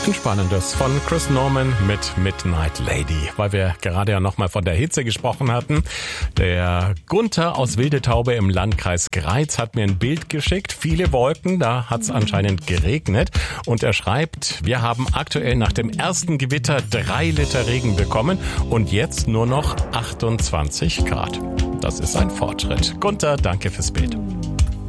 Entspannendes von Chris Norman mit Midnight Lady, weil wir gerade ja nochmal von der Hitze gesprochen hatten. Der Gunther aus Wildetaube im Landkreis Greiz hat mir ein Bild geschickt. Viele Wolken, da hat es anscheinend geregnet. Und er schreibt, wir haben aktuell nach dem ersten Gewitter 3 Liter Regen bekommen und jetzt nur noch 28 Grad. Das ist ein Fortschritt. Gunther, danke fürs Bild.